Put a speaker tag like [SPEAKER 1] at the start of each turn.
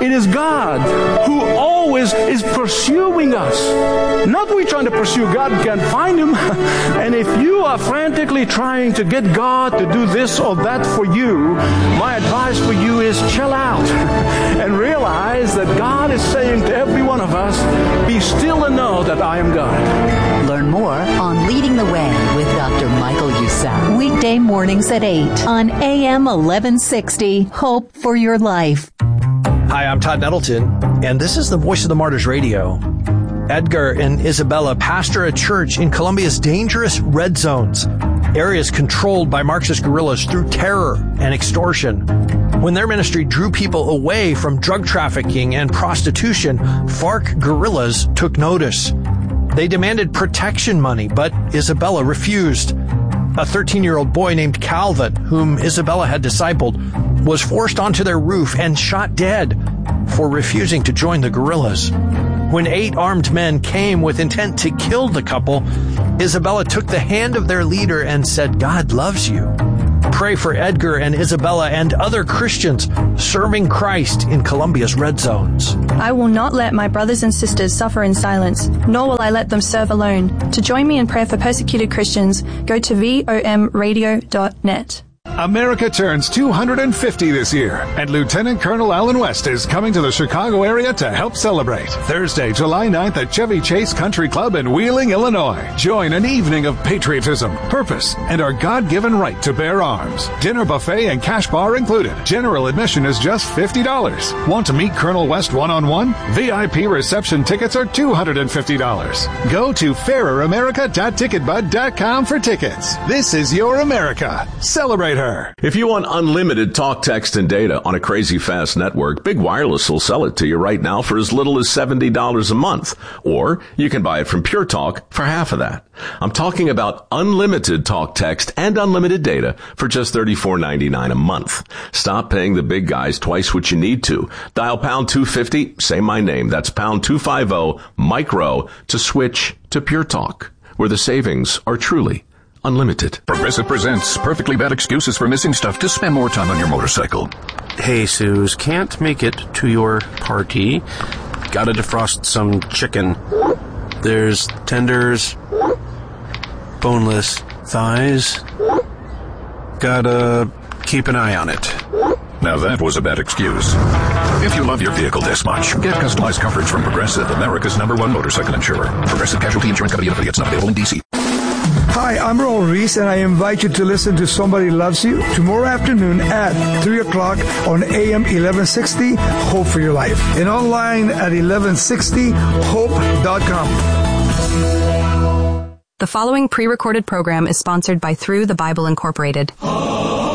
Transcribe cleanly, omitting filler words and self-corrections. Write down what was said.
[SPEAKER 1] It is God who always is pursuing us. Not we trying to pursue God and can't find Him. And if you are frantically trying to get God to do this or that for you, my advice for you is chill out and realize that God is saying to every one of us, be still and know that I am God.
[SPEAKER 2] Learn more on Leading the Way with Dr. Michael Youssef.
[SPEAKER 3] Weekday mornings at 8 on AM 1160. Hope for your life.
[SPEAKER 4] Hi, I'm Todd Nettleton, and this is the Voice of the Martyrs Radio. Edgar and Isabella pastor a church in Colombia's dangerous red zones, areas controlled by Marxist guerrillas through terror and extortion. When their ministry drew people away from drug trafficking and prostitution, FARC guerrillas took notice. They demanded protection money, but Isabella refused. A 13-year-old boy named Calvin, whom Isabella had discipled, was forced onto their roof and shot dead for refusing to join the guerrillas. When 8 armed men came with intent to kill the couple, Isabella took the hand of their leader and said, God loves you. Pray for Edgar and Isabella and other Christians serving Christ in Colombia's red zones.
[SPEAKER 5] I will not let my brothers and sisters suffer in silence, nor will I let them serve alone. To join me in prayer for persecuted Christians, go to vomradio.net.
[SPEAKER 6] America turns 250 this year, and Lieutenant Colonel Alan West is coming to the Chicago area to help celebrate. Thursday, July 9th at Chevy Chase Country Club in Wheeling, Illinois. Join an evening of patriotism, purpose, and our God-given right to bear arms. Dinner buffet and cash bar included. General admission is just $50. Want to meet Colonel West one-on-one? VIP reception tickets are $250. Go to FairerAmerica.ticketbud.com for tickets. This is your America. Celebrate her.
[SPEAKER 7] If you want unlimited talk, text, and data on a crazy fast network, Big Wireless will sell it to you right now for as little as $70 a month. Or you can buy it from Pure Talk for half of that. I'm talking about unlimited talk, text, and unlimited data for just $34.99 a month. Stop paying the big guys twice what you need to. Dial pound 250, say my name. That's pound 250 micro to switch to Pure Talk, where the savings are truly unlimited.
[SPEAKER 8] Progressive presents Perfectly Bad Excuses for Missing Stuff to Spend More Time on Your Motorcycle.
[SPEAKER 9] Hey, Suze, can't make it to your party. Gotta defrost some chicken. There's tenders, boneless thighs. Gotta keep an eye on it.
[SPEAKER 8] Now that was a bad excuse. If you love your vehicle this much, get customized coverage from Progressive, America's #1 motorcycle insurer. Progressive Casualty Insurance Company and affiliates, not available in D.C.
[SPEAKER 10] Hi, I'm Earl Reese, and I invite you to listen to Somebody Loves You tomorrow afternoon at 3 o'clock on AM 1160, Hope for Your Life, and online at 1160hope.com.
[SPEAKER 11] The following pre-recorded program is sponsored by Through the Bible Incorporated.